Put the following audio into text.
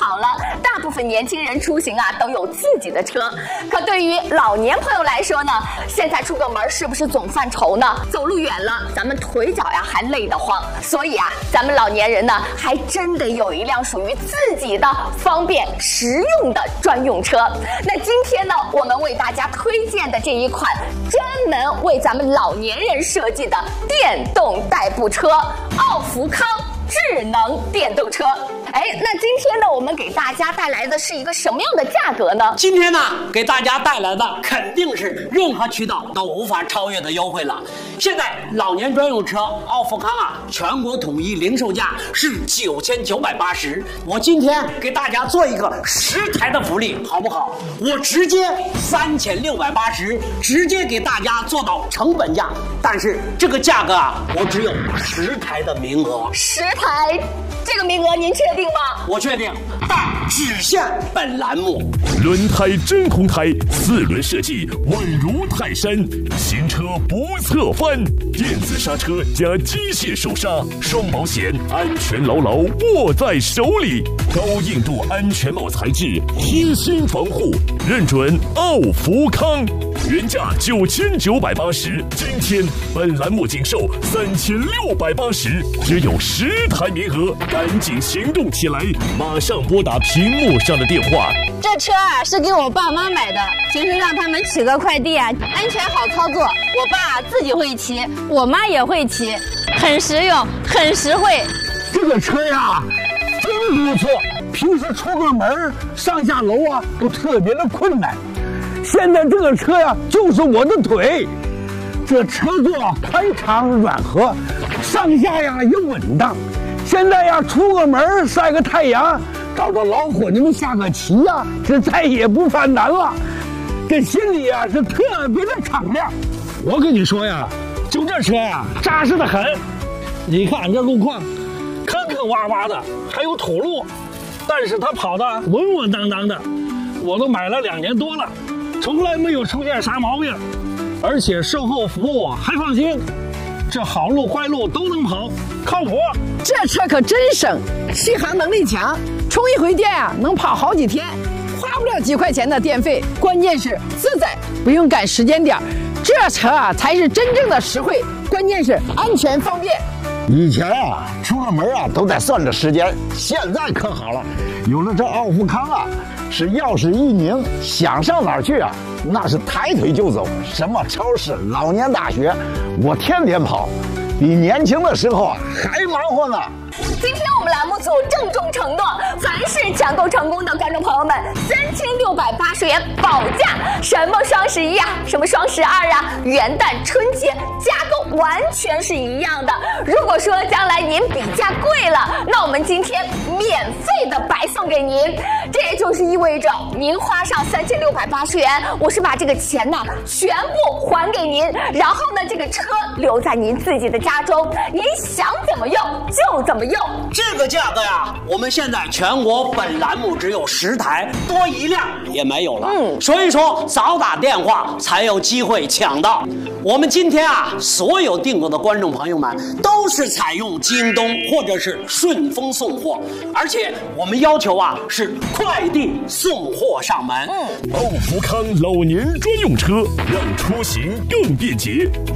好了，大部分年轻人出行啊都有自己的车，可对于老年朋友来说呢，现在出个门是不是总犯愁呢？走路远了，咱们腿脚呀还累得慌，所以啊，咱们老年人呢还真得有一辆属于自己的方便实用的专用车。那今天呢，我们为大家推荐的这一款专门为咱们老年人设计的电动代步车——奥福康智能电动车。那今天呢，我们给大家带来的是一个什么样的价格呢？ 今天呢，给大家带来的肯定是任何渠道都无法超越的优惠了。现在老年专用车奥福康啊，全国统一零售价是9980。我今天给大家做一个10台的福利，好不好？我直接3680，直接给大家做到成本价。但是这个价格啊，我只有10台的名额。 10台，这个名额您确定吗？ 我确定，但只限本栏目。 轮胎真空胎，4轮设计稳如泰山，新车不侧翻，电子刹车加机械手刹，双保险，安全牢牢握在手里。高硬度安全帽材质，贴心防护，认准奥福康。原价9980，今天本栏目仅售3680，只有10台名额，赶紧行动起来！马上拨打屏幕上的电话。 这车啊是给我爸妈买的，平时让他们取个快递啊，安全好操作。我爸自己会骑，我妈也会骑，很实用，很实惠。 这个车呀，真不错。平时出个门上下楼啊，都特别的困难。现在这个车呀，就是我的腿。这车座宽敞软和，上下呀也稳当。现在呀，出个门晒个太阳，找着老伙计们下个棋呀，这再也不犯难了。这心里呀是特别的敞亮。我跟你说呀，就这车呀，扎实的很。你看这路况，坑坑洼洼的，还有土路，但是它跑得稳稳当当的。我都买了2年多了，从来没有出现啥毛病，而且售后服务还放心。这好路坏路都能跑，靠谱。 这车可真省，续航能力强，充一回电啊能跑好几天，花不了几块钱的电费，关键是自在，不用赶时间点。这车啊才是真正的实惠，关键是安全方便。 以前啊，出个门啊都得算着时间，现在可好了，有了这奥福康啊，是钥匙一拧，想上哪儿去啊，那是抬腿就走。什么超市、老年大学，我天天跑，比年轻的时候啊还忙活呢。 今天我们栏目组郑重承诺，凡是抢购成功的观众朋友们，3680元保价。什么双11啊，什么双12啊，元旦、春节，价格完全是一样的。如果说将来您比价贵了，那我们今天免费的白送给您。这也就是意味着您花上3680元，我是把这个钱呢全部还给您，然后呢这个车留在您自己的家中，您想怎么用就怎么用。 这个价格呀，我们现在全国本栏目只有10台，多一辆也没有了。所以说早打电话才有机会抢到。我们今天啊，所有订购的观众朋友们都是采用京东或者是顺丰送货，而且我们要求啊是快递送货上门。 奥福康老年专用车，让出行更便捷。